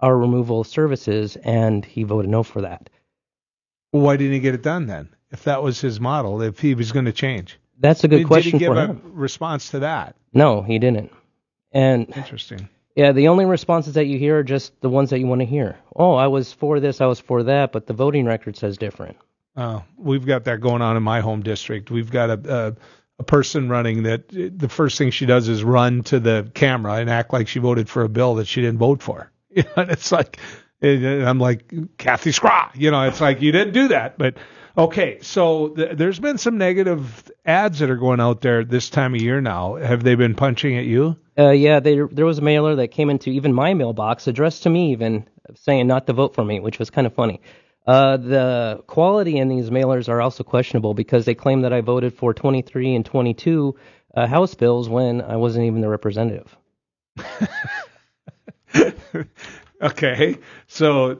our removal of services, and he voted no for that. Well, why didn't he get it done then? If that was his model, if he was going to change. That's a good question for him. Did he give a response to that? No, he didn't. And interesting. Yeah, the only responses that you hear are just the ones that you want to hear. Oh, I was for this, I was for that, but the voting record says different. We've got that going on in my home district. We've got a person running that the first thing she does is run to the camera and act like she voted for a bill that she didn't vote for. And it's like, I'm like, Kathy Scraw, it's like, you didn't do that. But okay, so there's been some negative ads that are going out there this time of year now. Have they been punching at you? Yeah, there was a mailer that came into even my mailbox, addressed to me even, saying not to vote for me, which was kind of funny. The quality in these mailers are also questionable because they claim that I voted for 23 and 22 House bills when I wasn't even the representative. Okay, so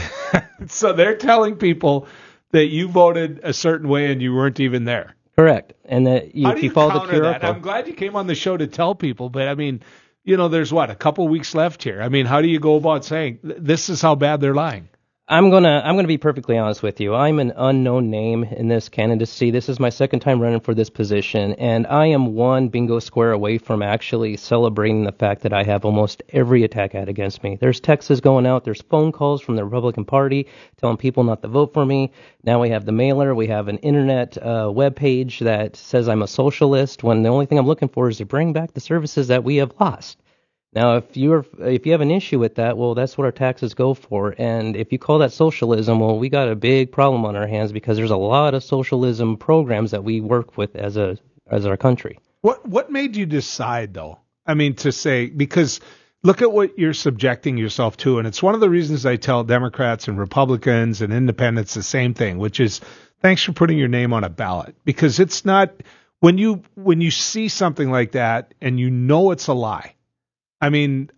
they're telling people that you voted a certain way and you weren't even there. Correct, and that if you follow the QR code. I'm glad you came on the show to tell people, but I mean, there's a couple weeks left here. I mean, how do you go about saying this is how bad they're lying? I'm gonna be perfectly honest with you. I'm an unknown name in this candidacy. This is my second time running for this position, and I am one bingo square away from actually celebrating the fact that I have almost every attack ad against me. There's texts going out, there's phone calls from the Republican Party telling people not to vote for me. Now we have the mailer, we have an internet web page that says I'm a socialist, when the only thing I'm looking for is to bring back the services that we have lost. Now, if you have an issue with that, well, that's what our taxes go for. And if you call that socialism, well, we got a big problem on our hands because there's a lot of socialism programs that we work with as our country. What made you decide, though? I mean, to say, because look at what you're subjecting yourself to, and it's one of the reasons I tell Democrats and Republicans and independents the same thing, which is thanks for putting your name on a ballot, because it's not when you see something like that and it's a lie. I mean,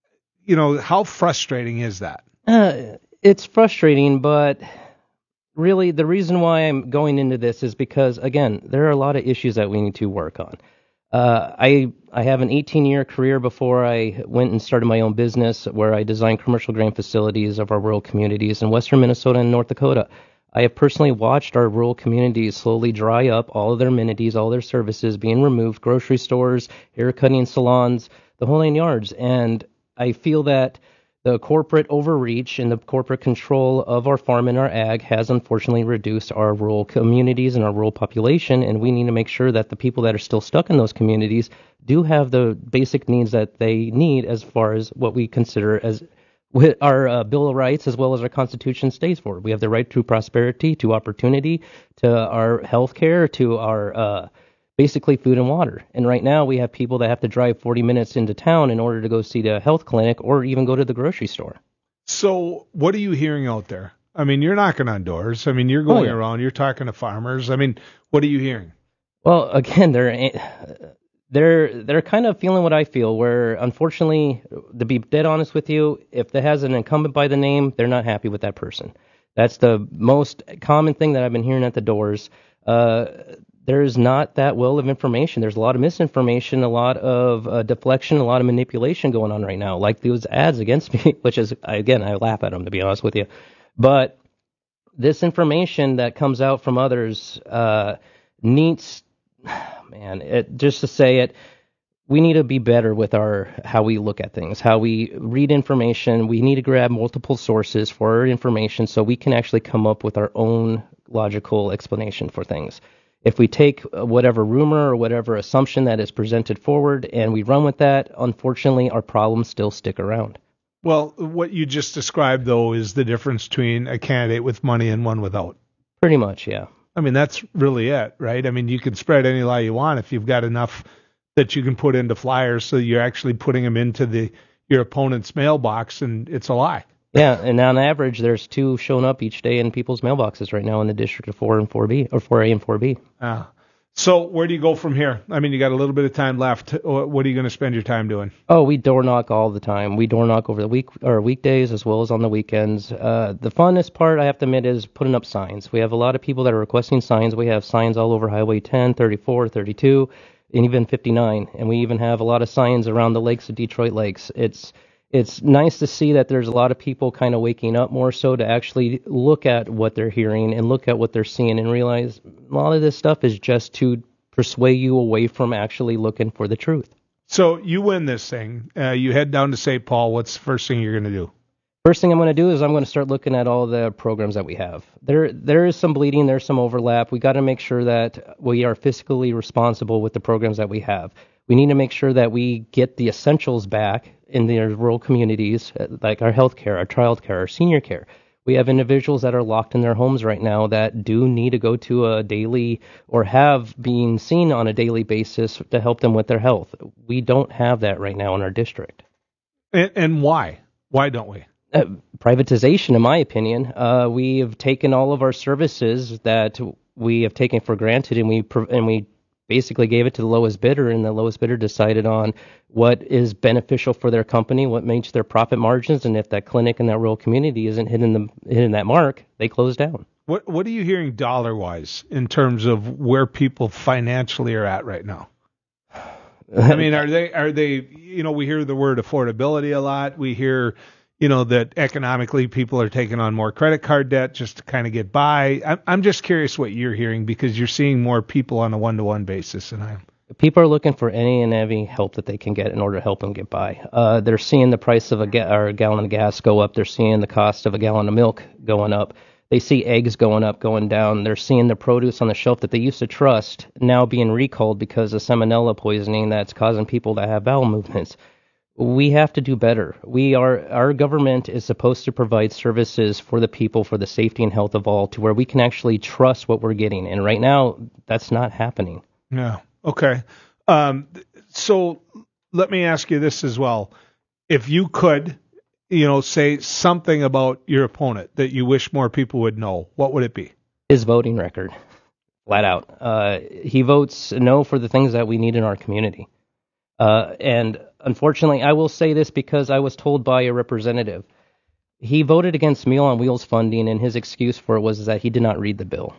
how frustrating is that? It's frustrating, but really the reason why I'm going into this is because, again, there are a lot of issues that we need to work on. I have an 18-year career before I went and started my own business where I designed commercial grain facilities of our rural communities in western Minnesota and North Dakota. I have personally watched our rural communities slowly dry up, all of their amenities, all their services being removed, grocery stores, haircutting salons, the whole 9 yards. And I feel that the corporate overreach and the corporate control of our farm and our ag has unfortunately reduced our rural communities and our rural population, and we need to make sure that the people that are still stuck in those communities do have the basic needs that they need as far as what we consider as our Bill of Rights as well as our Constitution states for. We have the right to prosperity, to opportunity, to our health care, to our basically food and water. And right now we have people that have to drive 40 minutes into town in order to go see the health clinic or even go to the grocery store. So what are you hearing out there? I mean, you're knocking on doors. I mean, you're going around, you're talking to farmers. I mean, what are you hearing? Well, again, they're kind of feeling what I feel, where unfortunately, to be dead honest with you, if there has an incumbent by the name, they're not happy with that person. That's the most common thing that I've been hearing at the doors. There's not that well of information. There's a lot of misinformation, a lot of deflection, a lot of manipulation going on right now, like those ads against me, which is, again, I laugh at them, to be honest with you. But this information that comes out from others needs, just to say it, we need to be better with how we look at things, how we read information. We need to grab multiple sources for our information so we can actually come up with our own logical explanation for things. If we take whatever rumor or whatever assumption that is presented forward and we run with that, unfortunately, our problems still stick around. Well, what you just described, though, is the difference between a candidate with money and one without. Pretty much, yeah. I mean, that's really it, right? I mean, you can spread any lie you want if you've got enough that you can put into flyers so you're actually putting them into your opponent's mailbox, and it's a lie. Yeah, and on average, there's 2 showing up each day in people's mailboxes right now in the district of 4 and 4B, or 4A and 4B. So where do you go from here? I mean, you got a little bit of time left. What are you going to spend your time doing? Oh, we door knock all the time. We door knock over the week or weekdays as well as on the weekends. The funnest part, I have to admit, is putting up signs. We have a lot of people that are requesting signs. We have signs all over Highway 10, 34, 32, and even 59. And we even have a lot of signs around the lakes of Detroit Lakes. It's it's nice to see that there's a lot of people kind of waking up more so to actually look at what they're hearing and look at what they're seeing and realize a lot of this stuff is just to persuade you away from actually looking for the truth. So you win this thing. You head down to St. Paul. What's the first thing you're going to do? First thing I'm going to do is I'm going to start looking at all the programs that we have. There is some bleeding, there's some overlap. We got to make sure that we are fiscally responsible with the programs that we have. We need to make sure that we get the essentials back in the rural communities, like our health care, our child care, our senior care. We have individuals that are locked in their homes right now that do need to go to a daily or have been seen on a daily basis to help them with their health. We don't have that right now in our district. And why? Why don't we? Privatization, in my opinion. We have taken all of our services that we have taken for granted, and we basically gave it to the lowest bidder, and the lowest bidder decided on what is beneficial for their company, what makes their profit margins, and if that clinic in that rural community isn't hitting that mark, they close down. What are you hearing dollar-wise in terms of where people financially are at right now? I mean, are they? We hear the word affordability a lot. We hear, that economically people are taking on more credit card debt just to kind of get by. I'm just curious what you're hearing, because you're seeing more people on a one-to-one basis than I am. People are looking for any and every help that they can get in order to help them get by. They're seeing the price of a gallon of gas go up. They're seeing the cost of a gallon of milk going up. They see eggs going up, going down. They're seeing the produce on the shelf that they used to trust now being recalled because of salmonella poisoning that's causing people to have bowel movements. We have to do better. Our government is supposed to provide services for the people, for the safety and health of all, to where we can actually trust what we're getting. And right now, that's not happening. Yeah. Okay. So let me ask you this as well. If you could, say something about your opponent that you wish more people would know, what would it be? His voting record, flat out. He votes no for the things that we need in our community. And unfortunately, I will say this because I was told by a representative. He voted against Meal on Wheels funding, and his excuse for it was that he did not read the bill.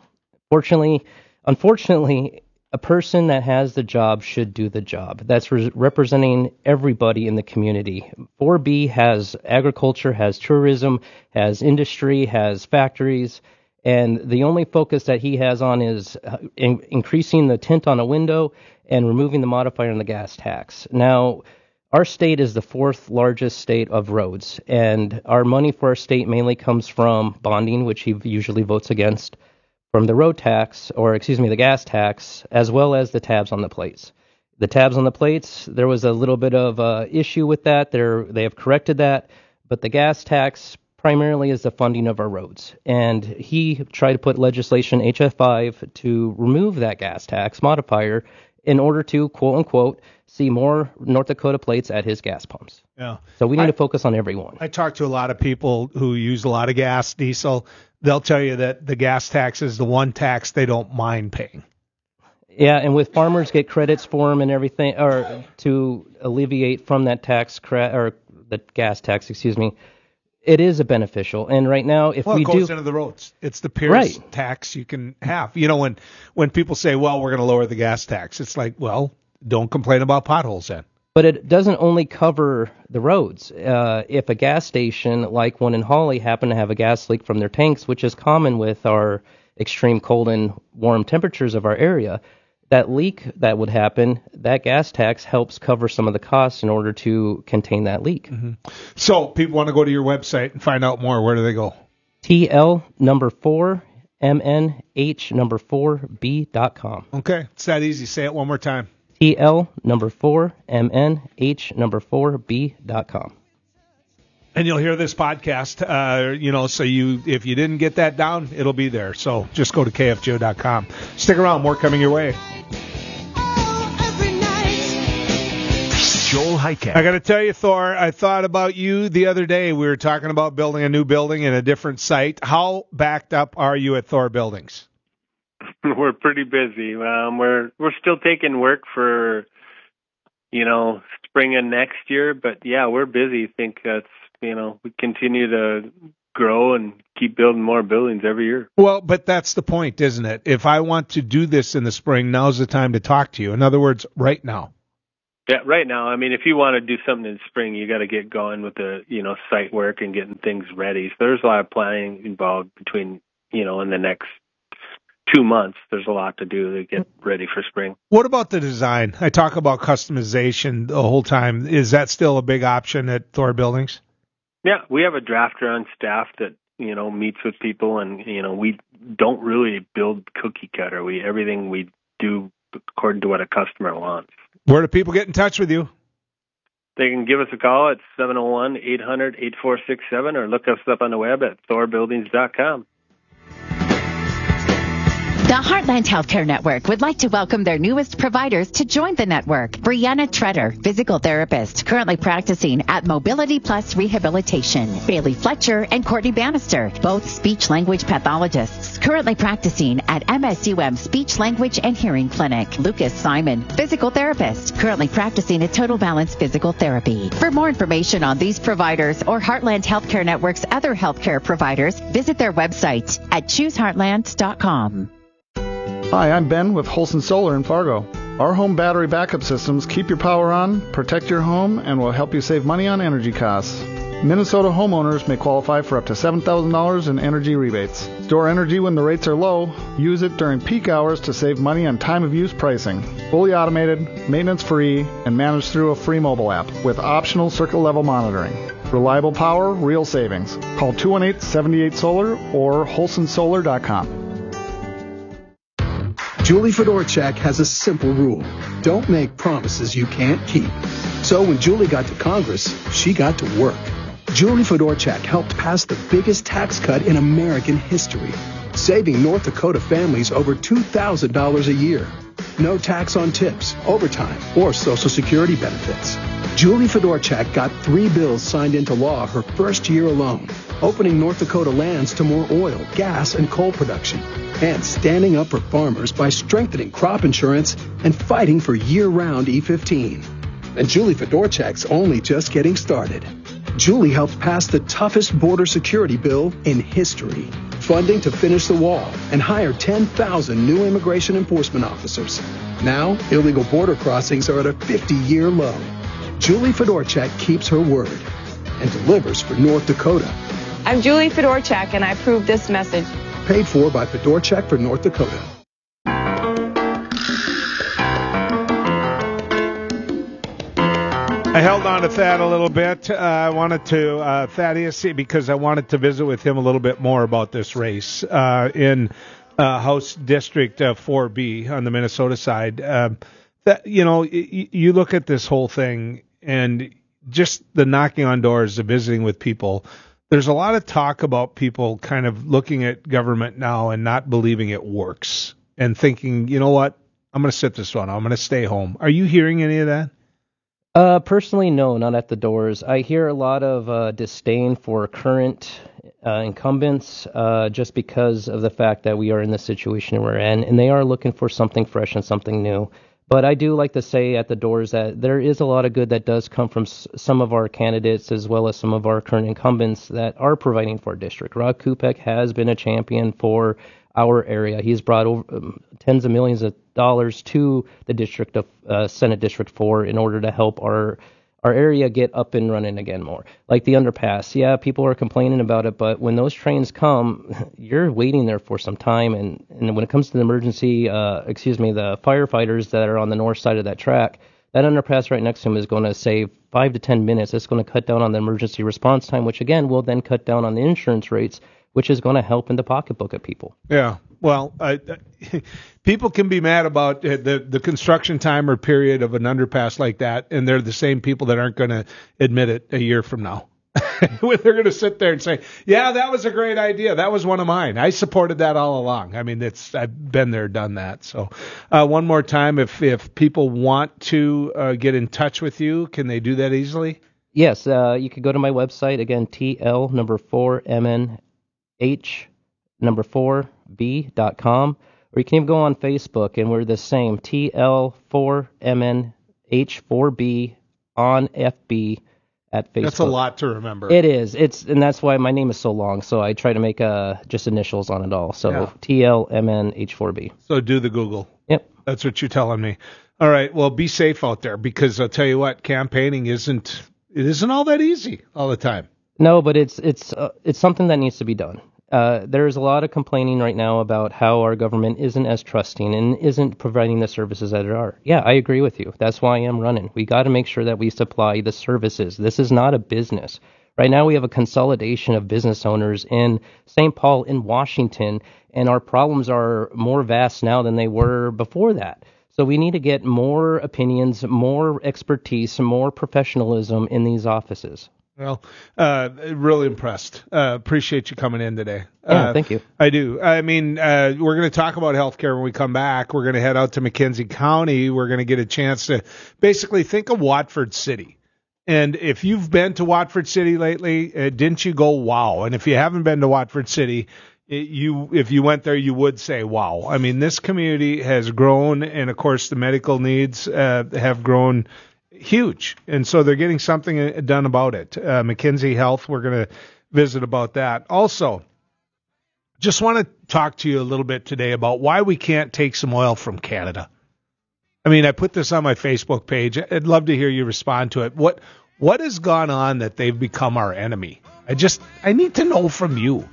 Unfortunately, a person that has the job should do the job. That's representing everybody in the community. 4B has agriculture, has tourism, has industry, has factories, and the only focus that he has on is increasing the tint on a window and removing the modifier on the gas tax. Now, our state is the fourth largest state of roads, and our money for our state mainly comes from bonding, which he usually votes against, from the road tax, the gas tax, as well as the tabs on the plates. The tabs on the plates, there was a little bit of issue with that. They have corrected that, but the gas tax primarily is the funding of our roads. And he tried to put legislation, HF5, to remove that gas tax modifier in order to, quote unquote, see more North Dakota plates at his gas pumps. Yeah. So we need to focus on everyone. I talk to a lot of people who use a lot of gas, diesel. They'll tell you that the gas tax is the one tax they don't mind paying. Yeah, and with farmers get credits for them and everything, or to alleviate from that or the gas tax, it is a beneficial. And right now, if we do, it goes into the roads. It's the purest tax you can have. When people say, well, we're going to lower the gas tax, it's like, well, don't complain about potholes then. But it doesn't only cover the roads. If a gas station like one in Hawley happened to have a gas leak from their tanks, which is common with our extreme cold and warm temperatures of our area, that leak that would happen, that gas tax helps cover some of the costs in order to contain that leak. Mm-hmm. So people want to go to your website and find out more. Where do they go? TL4MNH4B.com. Okay, it's that easy. Say it one more time. TL4MNH4B.com. And you'll hear this podcast, so if you didn't get that down, it'll be there. So just go to KFGO.com. Stick around, more coming your way. Joel Heitkamp. I got to tell you, Thor, I thought about you the other day. We were talking about building a new building in a different site. How backed up are you at Thor Buildings? We're pretty busy. We're still taking work for, spring of next year. But, yeah, we're busy. I think that's, we continue to grow and keep building more buildings every year. Well, but that's the point, isn't it? If I want to do this in the spring, now's the time to talk to you. In other words, right now. Yeah, right now, I mean, if you want to do something in spring, you got to get going with the, site work and getting things ready. So there's a lot of planning involved between, in the next 2 months. There's a lot to do to get ready for spring. What about the design? I talk about customization the whole time. Is that still a big option at Thor Buildings? Yeah, we have a drafter on staff that, meets with people, and, we don't really build cookie cutter. Everything we do according to what a customer wants. Where do people get in touch with you? They can give us a call at 701-800-8467 or look us up on the web at thorbuildings.com. The Heartland Healthcare Network would like to welcome their newest providers to join the network. Brianna Treader, physical therapist, currently practicing at Mobility Plus Rehabilitation. Bailey Fletcher and Courtney Bannister, both speech-language pathologists, currently practicing at MSUM Speech, Language, and Hearing Clinic. Lucas Simon, physical therapist, currently practicing at Total Balance Physical Therapy. For more information on these providers or Heartland Healthcare Network's other healthcare providers, visit their website at chooseheartland.com. Hi, I'm Ben with Holson Solar in Fargo. Our home battery backup systems keep your power on, protect your home, and will help you save money on energy costs. Minnesota homeowners may qualify for up to $7,000 in energy rebates. Store energy when the rates are low. Use it during peak hours to save money on time-of-use pricing. Fully automated, maintenance-free, and managed through a free mobile app with optional circuit-level monitoring. Reliable power, real savings. Call 218-78-SOLAR or holsonsolar.com. Julie Fedorchak has a simple rule. Don't make promises you can't keep. So when Julie got to Congress, she got to work. Julie Fedorchak helped pass the biggest tax cut in American history, saving North Dakota families over $2,000 a year. No tax on tips, overtime, or Social Security benefits. Julie Fedorchak got 3 bills signed into law her first year alone, opening North Dakota lands to more oil, gas, and coal production, and standing up for farmers by strengthening crop insurance and fighting for year-round E15. And Julie Fedorchak's only just getting started. Julie helped pass the toughest border security bill in history, funding to finish the wall and hire 10,000 new immigration enforcement officers. Now, illegal border crossings are at a 50-year low. Julie Fedorchak keeps her word and delivers for North Dakota. I'm Julie Fedorchak, and I approve this message. Paid for by Fedorchak for North Dakota. I held on to Thad a little bit. I wanted to, Thaddeus, because I wanted to visit with him a little bit more about this race in House District 4B on the Minnesota side. You look at this whole thing and just the knocking on doors, the visiting with people. There's a lot of talk about people kind of looking at government now and not believing it works and thinking, you know what, I'm going to sit this one. I'm going to stay home. Are you hearing any of that? Personally, no, not at the doors. I hear a lot of disdain for current incumbents just because of the fact that we are in the situation we're in, and they are looking for something fresh and something new. But I do like to say at the doors that there is a lot of good that does come from some of our candidates as well as some of our current incumbents that are providing for our district. Rod Kupek has been a champion for our area. He's brought over tens of millions of dollars to the district of Senate District 4 in order to help our area get up and running again more. Like the underpass, yeah, people are complaining about it, but when those trains come, you're waiting there for some time. And when it comes to the the firefighters that are on the north side of that track, that underpass right next to them is going to save 5 to 10 minutes. It's going to cut down on the emergency response time, which again will then cut down on the insurance rates, which is going to help in the pocketbook of people. Yeah. Well, people can be mad about the construction time or period of an underpass like that, and they're the same people that aren't going to admit it a year from now. They're going to sit there and say, yeah, that was a great idea. That was one of mine. I supported that all along. I mean, I've been there, done that. So one more time, if people want to get in touch with you, can they do that easily? Yes, you could go to my website, again, TL4MNH4B.com, or you can even go on Facebook, and we're the same, TL4MNH4B on FB at Facebook. That's a lot to remember. It is. And that's why my name is so long, so I try to make just initials on it all. So yeah. TLMNH4B. So do the Google. Yep. That's what you're telling me. All right. Well, be safe out there, because I'll tell you what, campaigning isn't all that easy all the time. No, but it's something that needs to be done. There's a lot of complaining right now about how our government isn't as trusting and isn't providing the services that it are. Yeah, I agree with you. That's why I am running. We got to make sure that we supply the services. This is not a business. Right now we have a consolidation of business owners in St. Paul, in Washington, and our problems are more vast now than they were before that. So we need to get more opinions, more expertise, more professionalism in these offices. Well, really impressed. Appreciate you coming in today. Yeah, thank you. I do. I mean, we're going to talk about healthcare when we come back. We're going to head out to McKenzie County. We're going to get a chance to basically think of Watford City. And if you've been to Watford City lately, didn't you go, wow? And if you haven't been to Watford City, if you went there, you would say, wow. I mean, this community has grown, and, of course, the medical needs have grown huge, and so they're getting something done about it. McKenzie Health, we're going to visit about that. Also, just want to talk to you a little bit today about why we can't take some oil from Canada. I mean, I put this on my Facebook page. I'd love to hear you respond to it. What has gone on that they've become our enemy? I need to know from you.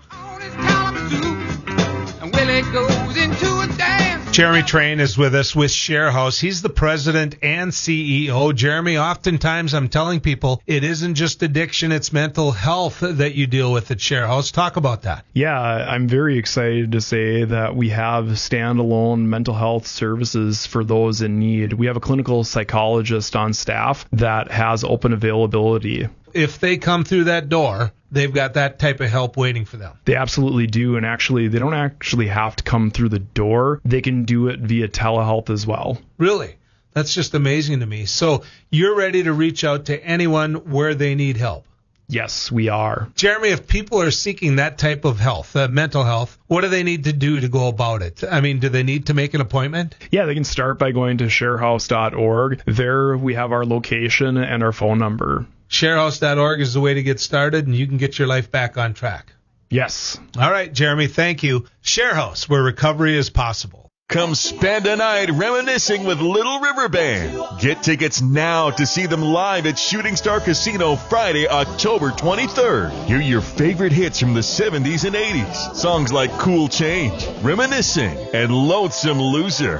Jeremy Train is with us with ShareHouse. He's the president and CEO. Jeremy, oftentimes I'm telling people it isn't just addiction, it's mental health that you deal with at ShareHouse. Talk about that. Yeah, I'm very excited to say that we have standalone mental health services for those in need. We have a clinical psychologist on staff that has open availability. If they come through that door, they've got that type of help waiting for them. They absolutely do, and actually, they don't actually have to come through the door. They can do it via telehealth as well. Really? That's just amazing to me. So you're ready to reach out to anyone where they need help? Yes, we are. Jeremy, if people are seeking that type of health, mental health, what do they need to do to go about it? I mean, do they need to make an appointment? Yeah, they can start by going to sharehouse.org. There we have our location and our phone number. Sharehouse.org is the way to get started, and you can get your life back on track. Yes. All right, Jeremy, thank you. ShareHouse, where recovery is possible. Come spend a night reminiscing with Little River Band. Get tickets now to see them live at Shooting Star Casino Friday, October 23rd. Hear your favorite hits from the 70s and 80s. Songs like Cool Change, Reminiscing, and Lonesome Loser.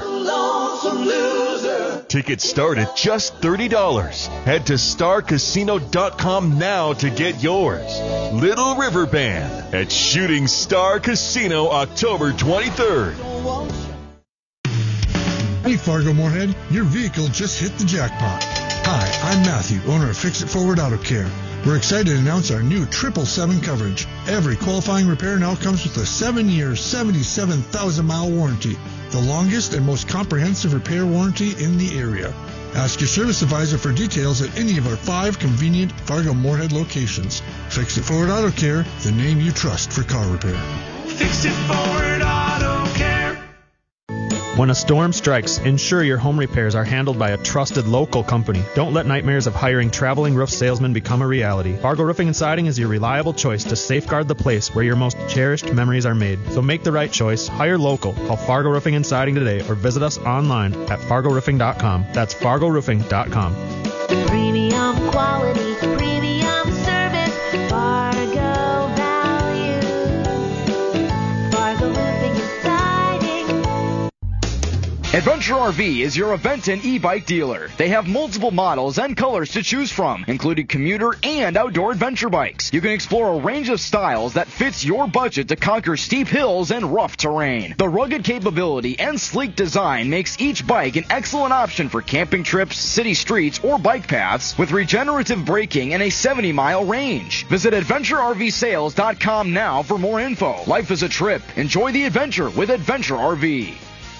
Tickets start at just $30. Head to starcasino.com now to get yours. Little River Band at Shooting Star Casino, October 23rd. Hey Fargo Moorhead, your vehicle just hit the jackpot. Hi, I'm Matthew, owner of Fix It Forward Auto Care. We're excited to announce our new 777 coverage. Every qualifying repair now comes with a 7-year, 77,000-mile warranty, the longest and most comprehensive repair warranty in the area. Ask your service advisor for details at any of our 5 convenient Fargo Moorhead locations. Fix It Forward Auto Care, the name you trust for car repair. Fix It Forward Auto Care. When a storm strikes, ensure your home repairs are handled by a trusted local company. Don't let nightmares of hiring traveling roof salesmen become a reality. Fargo Roofing and Siding is your reliable choice to safeguard the place where your most cherished memories are made. So make the right choice. Hire local. Call Fargo Roofing and Siding today or visit us online at fargoroofing.com. That's fargoroofing.com. Premium quality, premium service, Fargo value. Fargo Roofing and Siding. Adventure RV is your event and e-bike dealer. They have multiple models and colors to choose from, including commuter and outdoor adventure bikes. You can explore a range of styles that fits your budget to conquer steep hills and rough terrain. The rugged capability and sleek design makes each bike an excellent option for camping trips, city streets, or bike paths with regenerative braking and a 70-mile range. Visit AdventureRVSales.com now for more info. Life is a trip. Enjoy the adventure with Adventure RV.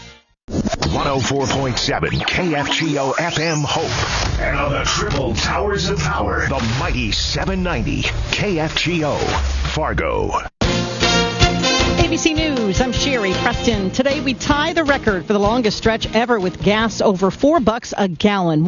104.7 KFGO FM Hope. And on the triple towers of power, the mighty 790 KFGO Fargo. ABC News, I'm Sherry Preston. Today we tie the record for the longest stretch ever with gas over $4 a gallon,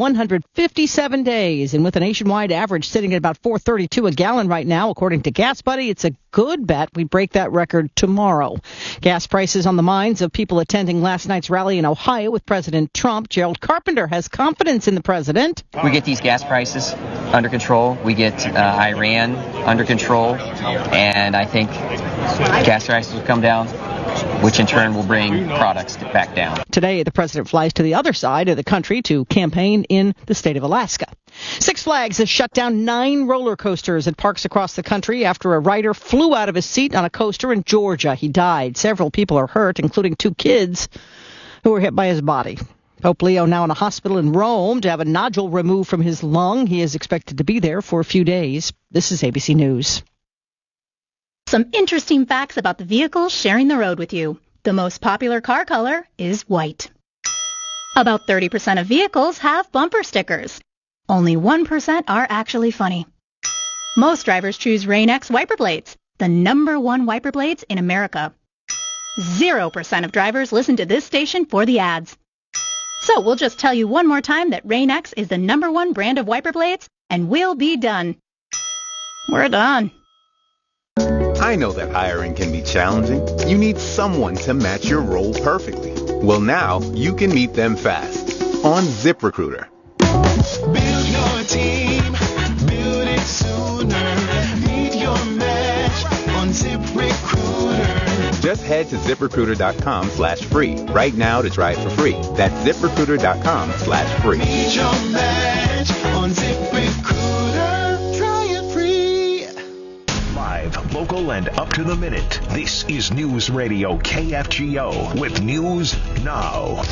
157 days. And with a nationwide average sitting at about $4.32 a gallon right now, according to Gas Buddy, it's a good bet we break that record tomorrow. Gas prices on the minds of people attending last night's rally in Ohio with President Trump. Gerald Carpenter has confidence in the president. We get these gas prices under control. We get Iran under control. And I think gas prices will come down, which in turn will bring products back down. Today, the president flies to the other side of the country to campaign in the state of Alaska. Six Flags has shut down 9 roller coasters at parks across the country after a rider flew out of his seat on a coaster in Georgia. He died. Several people are hurt, including 2 kids who were hit by his body. Pope Leo now in a hospital in Rome to have a nodule removed from his lung. He is expected to be there for a few days. This is ABC News. Some interesting facts about the vehicles sharing the road with you. The most popular car color is white. About 30% of vehicles have bumper stickers. Only 1% are actually funny. Most drivers choose Rain-X wiper blades, the #1 wiper blades in America. 0% of drivers listen to this station for the ads. So we'll just tell you one more time that Rain-X is the #1 brand of wiper blades, and we'll be done. We're done. I know that hiring can be challenging. You need someone to match your role perfectly. Well, now you can meet them fast on ZipRecruiter. Build your team, build it sooner. Meet your match on ZipRecruiter. Just head to ZipRecruiter.com/free right now to try it for free. That's ZipRecruiter.com/free. Meet your match on ZipRecruiter. Try it free. Live, local, and up to the minute. This is News Radio KFGO with News Now.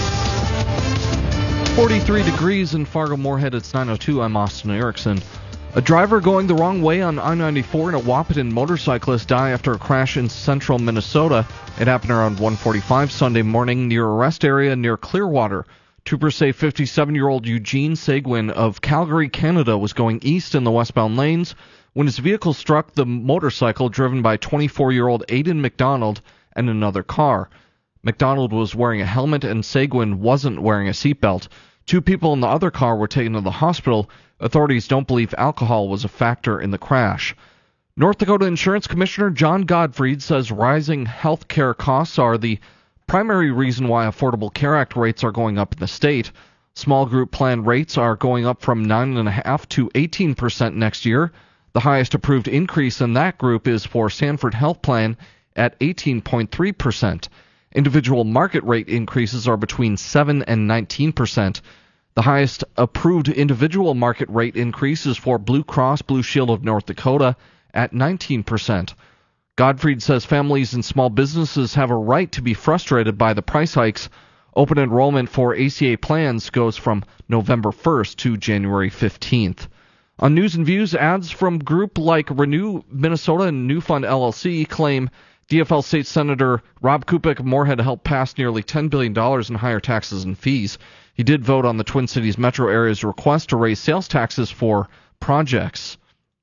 43 degrees in Fargo-Moorhead. It's 9:02. I'm Austin Erickson. A driver going the wrong way on I-94 and a Wahpeton motorcyclist die after a crash in central Minnesota. It happened around 1:45 Sunday morning near a rest area near Clearwater. Troopers say 57-year-old Eugene Seguin of Calgary, Canada, was going east in the westbound lanes when his vehicle struck the motorcycle driven by 24-year-old Aidan McDonald and another car. McDonald was wearing a helmet and Seguin wasn't wearing a seatbelt. 2 people in the other car were taken to the hospital. Authorities don't believe alcohol was a factor in the crash. North Dakota Insurance Commissioner John Gottfried says rising health care costs are the primary reason why Affordable Care Act rates are going up in the state. Small group plan rates are going up from 9.5% to 18% next year. The highest approved increase in that group is for Sanford Health Plan at 18.3%. Individual market rate increases are between 7 and 19%. The highest approved individual market rate increase is for Blue Cross Blue Shield of North Dakota at 19%. Gottfried says families and small businesses have a right to be frustrated by the price hikes. Open enrollment for ACA plans goes from November 1st to January 15th. On News and Views, ads from group like Renew Minnesota and New Fund LLC claim DFL State Senator Rob Kupek of Moorhead helped pass nearly $10 billion in higher taxes and fees. He did vote on the Twin Cities metro area's request to raise sales taxes for projects.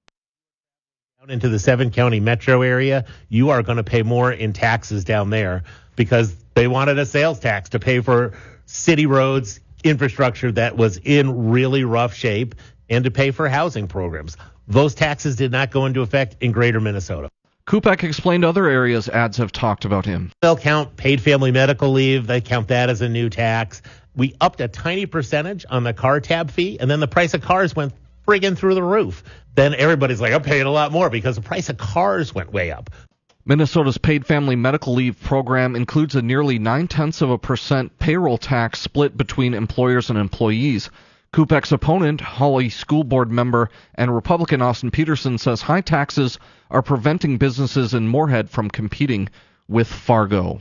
Down into the 7-county metro area, you are going to pay more in taxes down there because they wanted a sales tax to pay for city roads, infrastructure that was in really rough shape, and to pay for housing programs. Those taxes did not go into effect in greater Minnesota. Kupek explained other areas ads have talked about him. They'll count paid family medical leave. They count that as a new tax. We upped a tiny percentage on the car tab fee, and then the price of cars went friggin' through the roof. Then everybody's like, I'm paying a lot more because the price of cars went way up. Minnesota's paid family medical leave program includes a nearly 0.9% payroll tax split between employers and employees. Kupek's opponent, Hawley School Board member and Republican Austin Peterson, says high taxes are preventing businesses in Moorhead from competing with Fargo.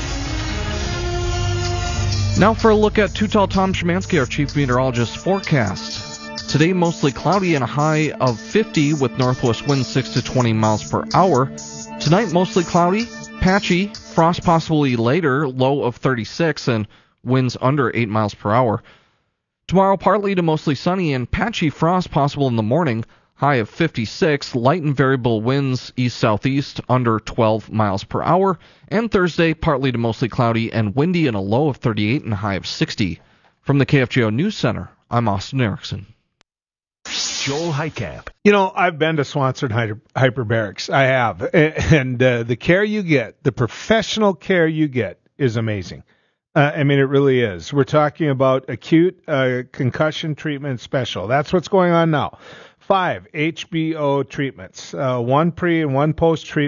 Now for a look at Too Tall Tom Szymanski, our chief meteorologist's forecast. Today mostly cloudy and a high of 50 with northwest winds 6 to 20 miles per hour. Tonight mostly cloudy, patchy, frost possibly later, low of 36 and winds under 8 miles per hour. Tomorrow, partly to mostly sunny and patchy frost possible in the morning, high of 56, light and variable winds east-southeast under 12 miles per hour. And Thursday, partly to mostly cloudy and windy and a low of 38 and a high of 60. From the KFGO News Center, I'm Austin Erickson. Joel Heitkamp. You know, I've been to Swanson Hyperbarics. I have. And the care you get, the professional care you get is amazing. I mean, it really is. We're talking about acute concussion treatment special. That's what's going on now. 5 HBO treatments, 1 pre and 1 post treatment.